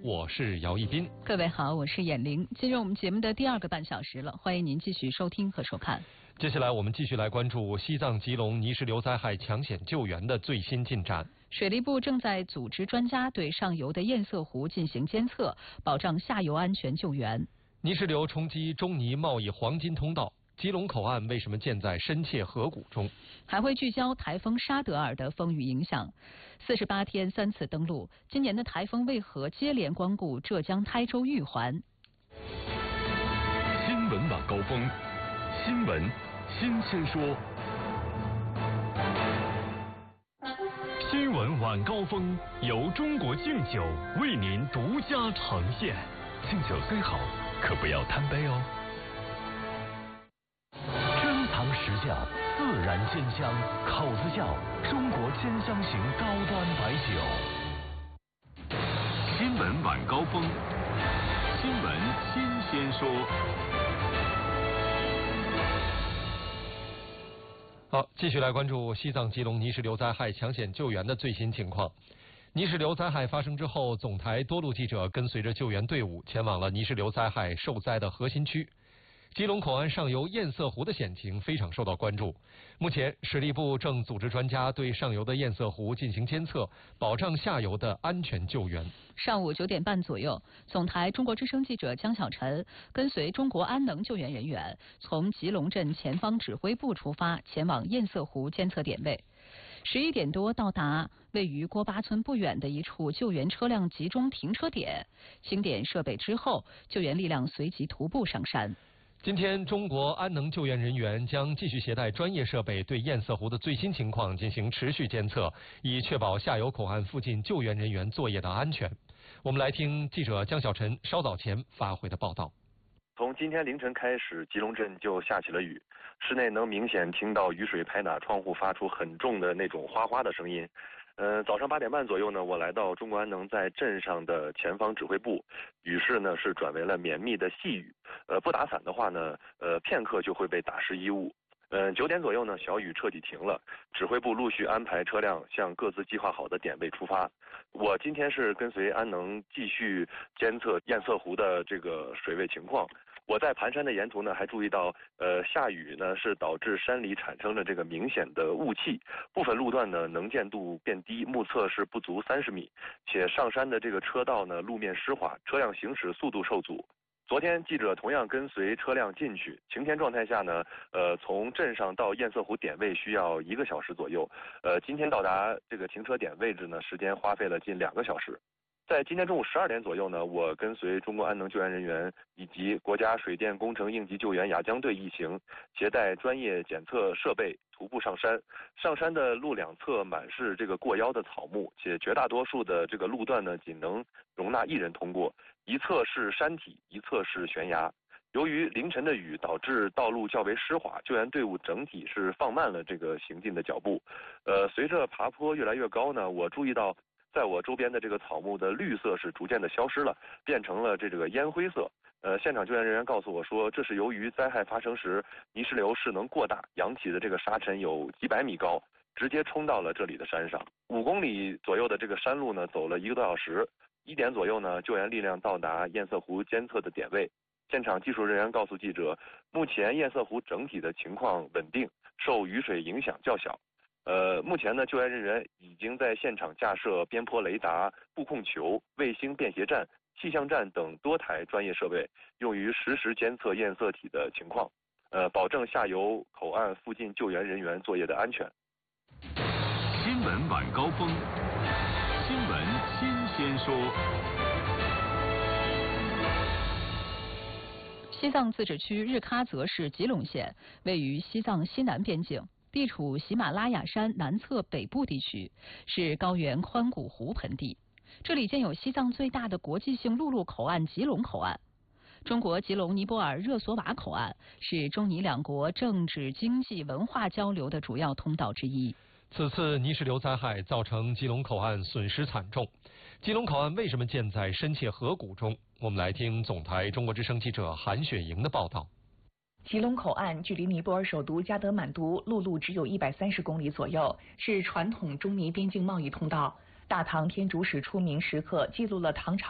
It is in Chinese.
我是姚一斌。 各位好，我是闫玲。进入我们节目的第2个半小时了，欢迎您继续收听和收看。 接下来我们继续来关注西藏吉隆泥石流灾害抢险救援的最新进展。 水利部正在组织专家对上游的堰塞湖进行监测，保障下游安全救援。 泥石流冲击中泥贸易黄金通道，吉隆口岸为什么建在深切河谷中？ 还会聚焦台风沙德尔的风雨影响。48天3次登陆，今年的台风为何接连光顾浙江台州玉环？ 新闻晚高峰，新闻新鲜说。新闻晚高峰由中国敬酒为您独家呈现。敬酒虽好，可不要贪杯哦。珍藏实窖，自然鲜香，口子窖，中国鲜香型高端白酒。新闻晚高峰，新闻新鲜说。 好，继续来关注西藏吉隆泥石流灾害抢险救援的最新情况。泥石流灾害发生之后，总台多路记者跟随着救援队伍前往了泥石流灾害受灾的核心区。吉隆口岸上游堰塞湖的险情非常受到关注。目前，水利部正组织专家对上游的堰塞湖进行监测，保障下游的安全救援。 上午9点半左右，总台中国之声记者江小晨跟随中国安能救援人员从吉隆镇前方指挥部出发，前往堰塞湖监测点位。11点多到达位于郭巴村不远的一处救援车辆集中停车点，清点设备之后，救援力量随即徒步上山。 今天，中国安能救援人员将继续携带专业设备对堰塞湖的最新情况进行持续监测，以确保下游口岸附近救援人员作业的安全。我们来听记者江小晨稍早前发回的报道。 从今天凌晨开始，吉隆镇就下起了雨，室内能明显听到雨水拍打窗户发出很重的那种哗哗的声音。早上8点半左右呢，我来到中国安能在镇上的前方指挥部，雨势呢是转为了绵密的细雨，不打伞的话呢，片刻就会被打湿衣物。9点左右呢，小雨彻底停了，指挥部陆续安排车辆向各自计划好的点位出发。我今天是跟随安能继续监测堰塞湖的这个水位情况。我在盘山的沿途呢，还注意到，下雨呢是导致山里产生了这个明显的雾气，部分路段呢能见度变低，目测是不足30米，且上山的这个车道呢路面湿滑，车辆行驶速度受阻。昨天记者同样跟随车辆进去，晴天状态下呢，从镇上到堰塞湖点位需要1个小时左右，今天到达这个停车点位置呢，时间花费了近2个小时。在今天中午12点左右呢，我跟随中国安能救援人员以及国家水电工程应急救援雅江队一行，携带专业检测设备徒步上山。上山的路两侧满是这个过腰的草木，且绝大多数的这个路段呢，仅能容纳1人通过，一侧是山体，一侧是悬崖。由于凌晨的雨导致道路较为湿滑，救援队伍整体是放慢了这个行进的脚步。随着爬坡越来越高呢，我注意到在我周边的这个草木的绿色是逐渐的消失了，变成了这个烟灰色。现场救援人员告诉我说，这是由于灾害发生时泥石流势能过大，扬起的这个沙尘有几百米高，直接冲到了这里的山上。5公里左右的这个山路呢，走了1个多小时。1点左右呢，救援力量到达堰塞湖监测的点位。现场技术人员告诉记者，目前堰塞湖整体的情况稳定，受雨水影响较小。目前呢，救援人员已经在现场架设边坡雷达、布控球、卫星便携站、气象站等多台专业设备，用于实时监测堰塞体的情况，保证下游口岸附近救援人员作业的安全。 新闻晚高峰，新闻新鲜说。 西藏自治区日喀则市吉隆县位于西藏西南边境，地处喜马拉雅山南侧北部地区，是高原宽谷湖盆地。这里建有西藏最大的国际性陆路口岸吉隆口岸。中国吉隆尼泊尔热索瓦口岸是中尼两国政治、经济、文化交流的主要通道之一。 此次泥石流灾害造成吉隆口岸损失惨重。吉隆口岸为什么建在深切河谷中？我们来听总台中国之声记者韩雪莹的报道。 吉隆口岸距离尼泊尔首都加德满都陆路只有130公里左右，是传统中尼边境贸易通道。大唐天竺史出名时刻记录了唐朝